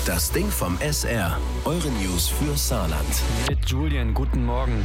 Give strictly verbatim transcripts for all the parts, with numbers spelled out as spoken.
Das Ding vom S R. Eure News für Saarland. Mit Julian, guten Morgen.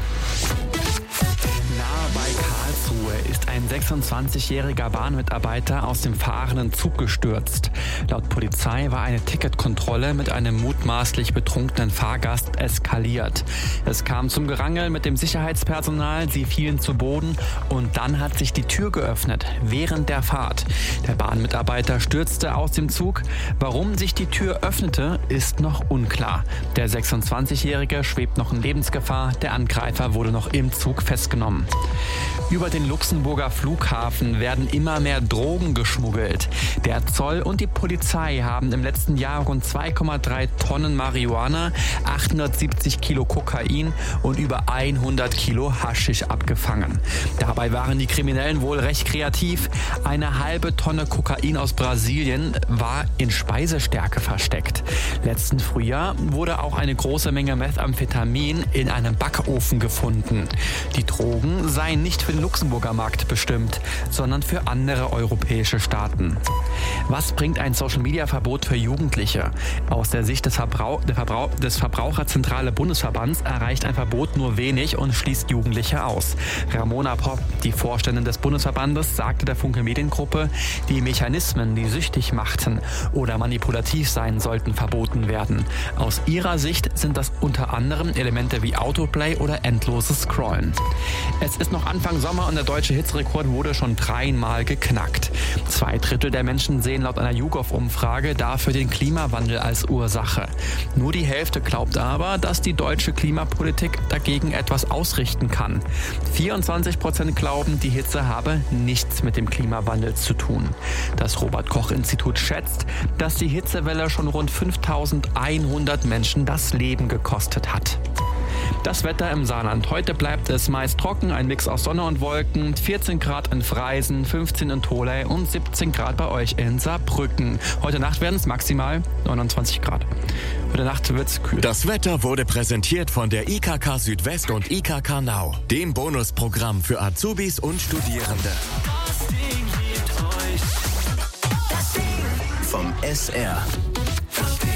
Nahe bei Karlsruhe ist ein sechsundzwanzigjähriger Bahnmitarbeiter aus dem fahrenden Zug gestürzt. Laut Polizei war eine Ticketkontrolle mit einem mutmaßlich betrunkenen Fahrgast eskaliert. Es kam zum Gerangel mit dem Sicherheitspersonal, sie fielen zu Boden und dann hat sich die Tür geöffnet während der Fahrt. Der Bahnmitarbeiter stürzte aus dem Zug. Warum sich die Tür öffnete, ist noch unklar. Der sechsundzwanzigjährige schwebt noch in Lebensgefahr. Der Angreifer wurde noch im Zug festgenommen. Über den Luxemburger Flughafen werden immer mehr Drogen geschmuggelt. Der Zoll und die Polizei haben im letzten Jahr rund zwei Komma drei Tonnen Marihuana, achthundertsiebzig Kilo Kokain und über hundert Kilo Haschisch abgefangen. Dabei waren die Kriminellen wohl recht kreativ. Eine halbe Tonne Kokain aus Brasilien war in Speisestärke versteckt. Letzten Frühjahr wurde auch eine große Menge Methamphetamin in einem Backofen gefunden. Die Drogen seien nicht für den Luxemburger Markt bestimmt, sondern für andere europäische Staaten. Was bringt ein Social-Media-Verbot für Jugendliche? Aus der Sicht des, Verbrauch, der Verbrauch, des Verbraucherzentrale Bundesverbands erreicht ein Verbot nur wenig und schließt Jugendliche aus. Ramona Popp, die Vorständin des Bundesverbandes, sagte der Funke Mediengruppe, die Mechanismen, die süchtig machten oder manipulativ sein sollten, verboten werden. Aus ihrer Sicht sind das unter anderem Elemente wie Autoplay oder endloses Scrollen. Es ist noch Anfang Sommer und der deutsche Hitzerekord wurde schon dreimal geknackt. Zwei Drittel der Menschen sehen laut einer YouGov-Umfrage dafür den Klimawandel als Ursache. Nur die Hälfte glaubt aber, dass die deutsche Klimapolitik dagegen etwas ausrichten kann. vierundzwanzig Prozent glauben, die Hitze habe nichts mit dem Klimawandel zu tun. Das Robert-Koch-Institut schätzt, dass die Hitzewelle schon rund fünftausendeinhundert Menschen das Leben gekostet hat. Das Wetter im Saarland. Heute bleibt es meist trocken, ein Mix aus Sonne und Wolken. vierzehn Grad in Freisen, fünfzehn in Tholey und siebzehn Grad bei euch in Saarbrücken. Heute Nacht werden es maximal neunundzwanzig Grad. Heute Nacht wird es kühl. Das Wetter wurde präsentiert von der I K K Südwest und I K K Now, dem Bonusprogramm für Azubis und Studierende. Das Ding gibt euch das Ding vom S R. Das Ding.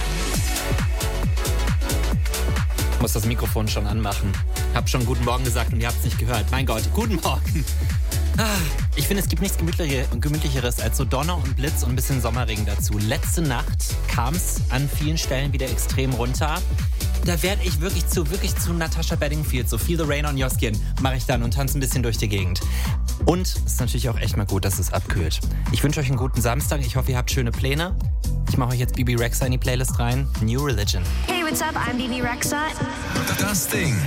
Ich muss das Mikrofon schon anmachen. Hab schon guten Morgen gesagt und ihr habt es nicht gehört. Mein Gott, guten Morgen. Ich finde, es gibt nichts Gemütlicheres als so Donner und Blitz und ein bisschen Sommerregen dazu. Letzte Nacht kam es an vielen Stellen wieder extrem runter. Da werde ich wirklich zu, wirklich zu Natasha Bedingfield, so Feel the Rain on Your Skin, mache ich dann und tanze ein bisschen durch die Gegend. Und es ist natürlich auch echt mal gut, dass es abkühlt. Ich wünsche euch einen guten Samstag. Ich hoffe, ihr habt schöne Pläne. Ich mache euch jetzt Bibi Rexha in die Playlist rein. New Religion. Hey, what's up? I'm Bibi Rexha. Das Ding.